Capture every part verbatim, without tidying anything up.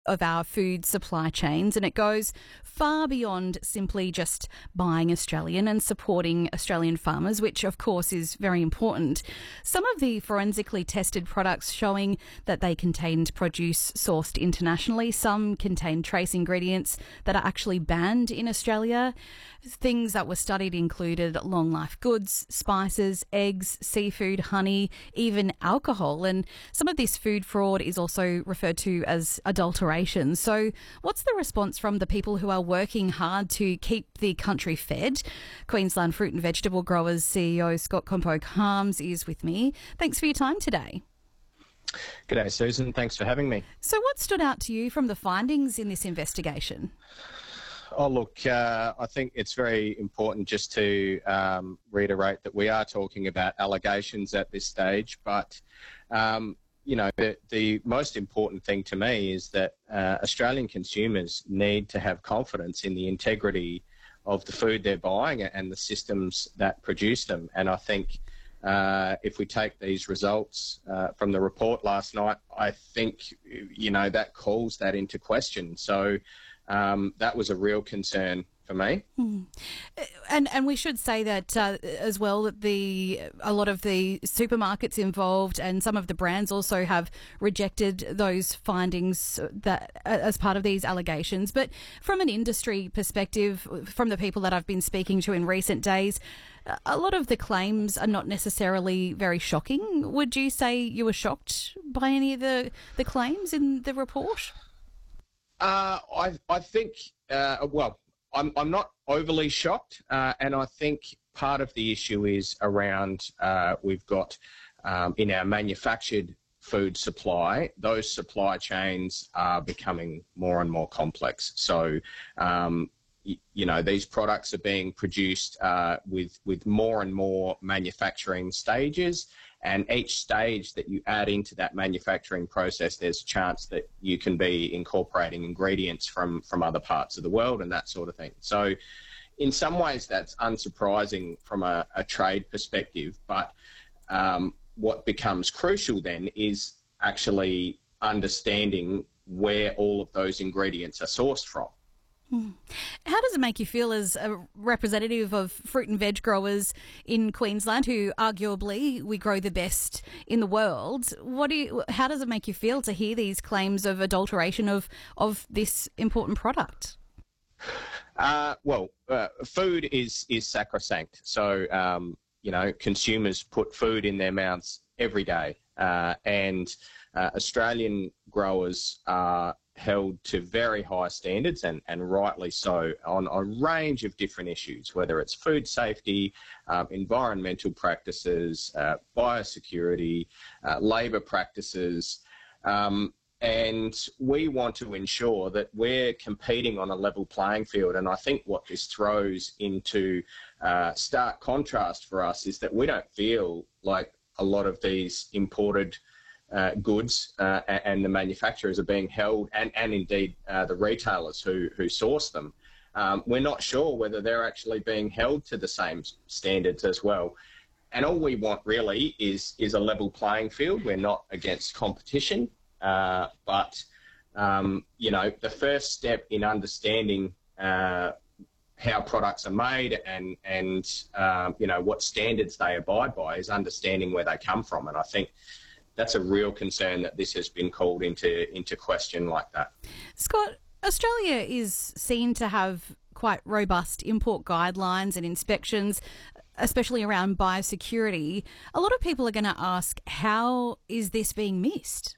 of our food supply chains, and it goes far beyond simply just buying Australian and supporting Australian farmers, which of course is very important. Some of the forensically tested products showing that they contained produce sourced internationally, some contained trace ingredients that are actually banned in Australia. Things that were studied included long life goods, spices, eggs, seafood, honey, even alcohol. And some of this food fraud is also referred to as adulteration. So what's the response from the people who are working hard to keep the country fed? Queensland Fruit and Vegetable Growers C E O Scott Compo-Carnes is with me. Thanks for your time today. G'day, Susan. Thanks for having me. So what stood out to you from the findings in this investigation? Oh, look, uh, I think it's very important just to um, reiterate that we are talking about allegations at this stage, but, um, you know, the, the most important thing to me is that uh, Australian consumers need to have confidence in the integrity of the food they're buying and the systems that produce them. And I think uh, if we take these results uh, from the report last night, I think, you know, that calls that into question. So, Um, that was a real concern for me. Mm. And and we should say that uh, as well, that the a lot of the supermarkets involved and some of the brands also have rejected those findings that as part of these allegations. But from an industry perspective, from the people that I've been speaking to in recent days, a lot of the claims are not necessarily very shocking. Would you say you were shocked by any of the, the claims in the report? Uh, I, I think, uh, well, I'm, I'm not overly shocked, uh, and I think part of the issue is around uh, we've got um, in our manufactured food supply, those supply chains are becoming more and more complex. So, um, y- you know, these products are being produced uh, with, with more and more manufacturing stages. And each stage that you add into that manufacturing process, there's a chance that you can be incorporating ingredients from, from other parts of the world and that sort of thing. So in some ways that's unsurprising from a, a trade perspective, but um, what becomes crucial then is actually understanding where all of those ingredients are sourced from. How does it make you feel as a representative of fruit and veg growers in Queensland, who arguably we grow the best in the world? What do you, how does it make you feel to hear these claims of adulteration of, of this important product? Uh, well, uh, food is, is sacrosanct. So, um, you know, consumers put food in their mouths every day. Uh, and uh, Australian growers are held to very high standards, and, and rightly so, on a range of different issues, whether it's food safety, um, environmental practices, uh, biosecurity, uh, labour practices, um, and we want to ensure that we're competing on a level playing field. And I think what this throws into uh, stark contrast for us is that we don't feel like a lot of these imported Uh, goods uh, and the manufacturers are being held, and, and indeed uh, the retailers who, who source them. Um, we're not sure whether they're actually being held to the same standards as well. And all we want really is, is a level playing field. We're not against competition, uh, but, um, you know, the first step in understanding uh, how products are made and, and um, you know, what standards they abide by is understanding where they come from. And I think that's a real concern that this has been called into into question like that. Scott, Australia is seen to have quite robust import guidelines and inspections, especially around biosecurity. A lot of people are going to ask, how is this being missed?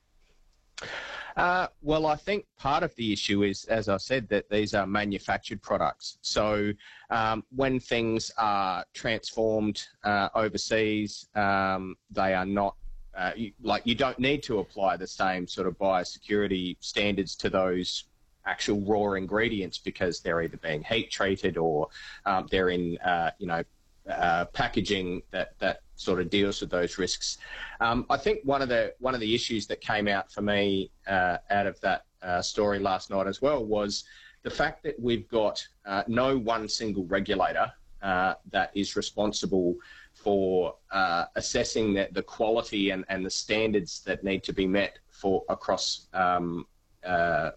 Uh, well, I think part of the issue is, as I said, that these are manufactured products. So um, when things are transformed uh, overseas, um, they are not Uh, you, like you don't need to apply the same sort of biosecurity standards to those actual raw ingredients because they're either being heat treated or um, they're in, uh, you know, uh, packaging that, that sort of deals with those risks. Um, I think one of the one of the issues that came out for me uh, out of that uh, story last night as well was the fact that we've got uh, no one single regulator uh, that is responsible for uh, assessing the, the quality and, and the standards that need to be met for across um, uh,